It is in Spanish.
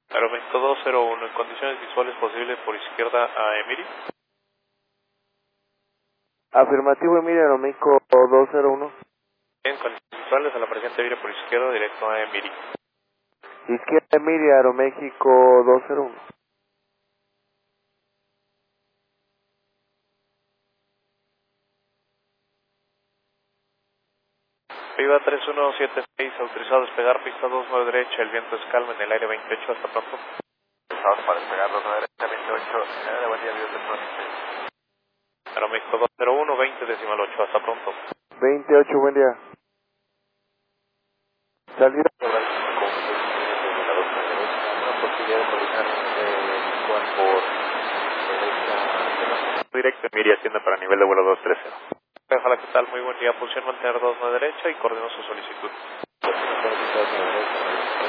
Aeroméxico 201, en condiciones visuales posibles por izquierda a Emiri. Afirmativo, Emilia, Aeroméxico 201. En condiciones visuales a la presente vire por izquierda directo a Emiri. Izquierda, Emilia, Aeroméxico 201. Viva 3176, autorizado a despegar pista 29 derecha, el viento es calmo en el aire 28, hasta pronto. Estamos para despegar 29 derecha, 28, buen día, Viva 3176. Aeroméxico 201, 20 decimal 8, hasta pronto. 28, buen día. Salida. Una posibilidad de coordinar por Directo Emiri, atiende para nivel de vuelo 230. Ojalá, ¿qué tal? Muy buen día. Posición mantener 29 derecha y coordinó su solicitud.